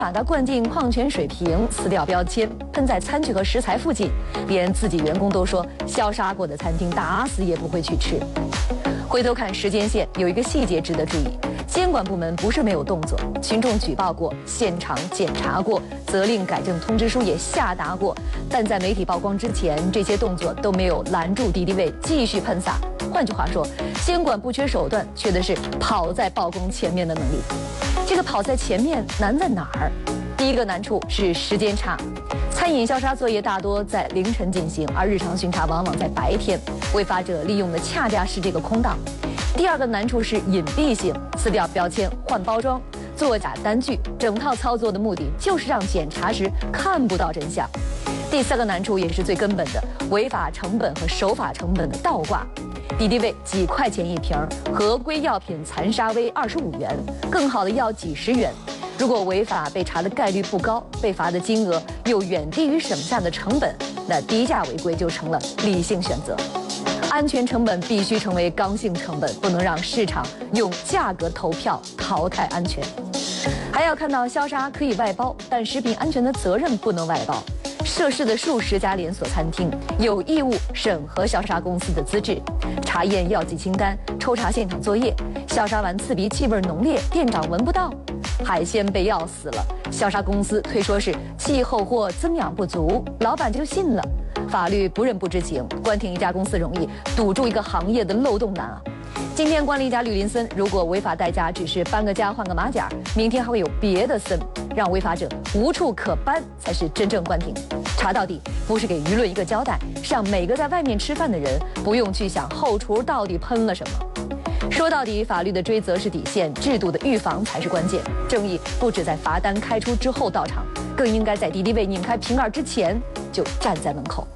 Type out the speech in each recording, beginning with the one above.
把它灌进矿泉水瓶，撕掉标签，喷在餐具和食材附近，连自己员工都说消杀过的餐厅打死也不会去吃。回头看时间线，有一个细节值得注意：监管部门不是没有动作，群众举报过，现场检查过，责令改正通知书也下达过，但在媒体曝光之前，这些动作都没有拦住敌敌畏继续喷洒。换句话说，监管不缺手段，缺的是跑在曝光前面的能力。这个跑在前面难在哪儿？第一个难处是时间差，餐饮消杀作业大多在凌晨进行，而日常巡查往往在白天，违法者利用的恰恰是这个空档。第二个难处是隐蔽性，撕掉标签、换包装、作假单据，整套操作的目的就是让检查时看不到真相。第三个难处也是最根本的，违法成本和守法成本的倒挂。敌敌畏几块钱一瓶，合规药品残杀危25元，更好的药几十元。如果违法被查的概率不高，被罚的金额又远低于省下的成本，那低价违规就成了理性选择。安全成本必须成为刚性成本，不能让市场用价格投票淘汰安全。还要看到消杀可以外包，但食品安全的责任不能外包。涉事的数十家连锁餐厅有义务审核消杀公司的资质，查验药剂清单，抽查现场作业。消杀完刺鼻，气味浓烈，店长闻不到。海鲜被药死了，消杀公司推说是气候或增氧不足，老板就信了。法律不认不知情，关停一家公司容易，堵住一个行业的漏洞难啊！今天关了一家绿林森，如果违法代价只是搬个家换个马甲，明天还会有别的森，让违法者无处可搬才是真正关停。查到底不是给舆论一个交代，是让每个在外面吃饭的人不用去想后厨到底喷了什么。说到底，法律的追责是底线，制度的预防才是关键。正义不止在罚单开出之后到场，更应该在敌敌畏拧开瓶盖之前就站在门口。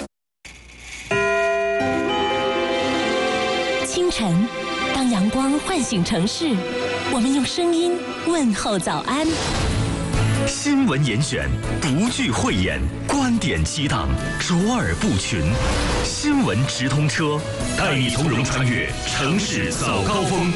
清晨，当阳光唤醒城市，我们用声音问候早安。 新闻严选，不惧讳言，观点激荡，卓尔不群。新闻直通车，带你从容穿越城市早高峰。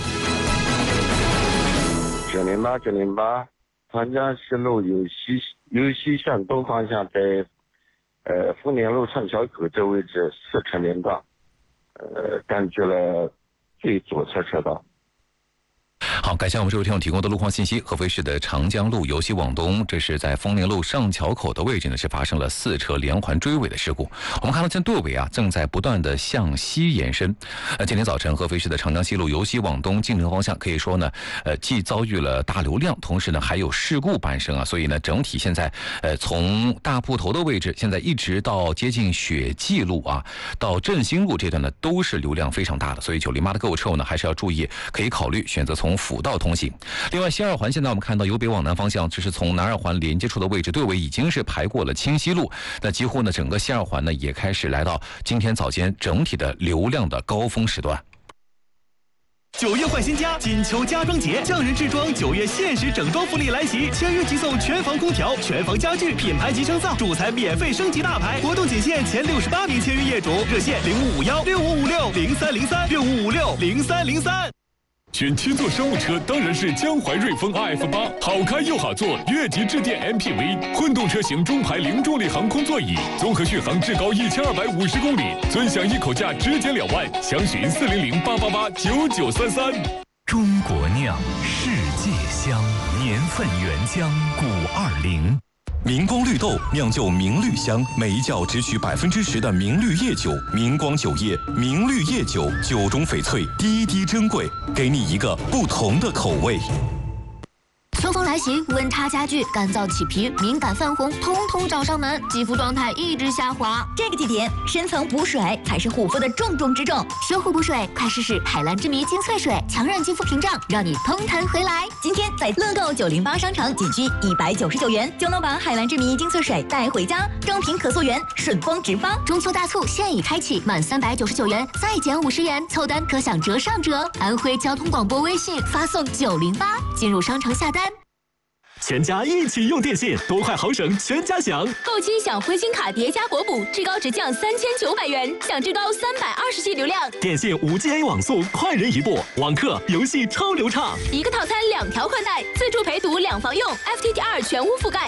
908，长江西路由西向东方向，在丰年路上桥口这位置4车连道，占据了最左侧车道。 好，感谢我们这位听众提供的路况信息。合肥市的长江路由西往东，这是在丰年路上桥口的位置呢，是发生了4车连环追尾的事故。我们看到这队尾啊，正在不断的向西延伸。今天早晨，合肥市的长江西路由西往东进城方向，可以说呢，既遭遇了大流量，同时呢还有事故伴生啊，所以呢，整体现在从大铺头的位置，现在一直到接近雪季路啊，到振兴路这段呢，都是流量非常大的。所以908的购物车呢，还是要注意，可以考虑选择从辅道通行。另外，西二环现在我们看到由北往南方向，这是从南二环连接处的位置，队尾已经是排过了清溪路，那几乎呢整个西二环呢也开始来到今天早间整体的流量的高峰时段。 9月换新家，锦秋家装节，匠人制装9月限时整装福利来袭，签约即送全房空调、全房家具、品牌级升噪，主材免费升级大牌，活动仅限前68名签约业主，热线055165560303。 选7座商务车当然是江淮瑞风 RF8，好开又好坐，越级致电 MPV， 混动车型中排零重力航空座椅，综合续航至高1250公里，尊享一口价直减2万，详询400-888-9933。 中国酿，世界香，年份原浆520。 明光绿豆酿就明绿香，每一窖只取10%的明绿叶酒，明光酒业明绿叶酒，酒中翡翠，滴滴珍贵，给你一个不同的口味。 秋风来袭，温差加剧，干燥起皮、敏感泛红，通通找上门，肌肤状态一直下滑。 这个季节，深层补水才是护肤的重中之重。 修护补水，快试试海蓝之谜精粹水，强韧肌肤屏障，让你通弹回来。 今天在乐购908商城，仅需199元就能把海蓝之谜精粹水带回家，装瓶可溯源，顺丰直发。 中秋大促现已开启，满399元再减50元，凑单可享折上折。安徽交通广播微信发送908，进入商城下单。 全家一起用电信，多快好省，全家享。 购期享灰星卡叠加国补，至高直降3900元，享至高320G 流量。 电信5G A 网速，快人一步，网课游戏超流畅。 一个套餐2条宽带，自助陪读2房用 ，FTTR 全屋覆盖。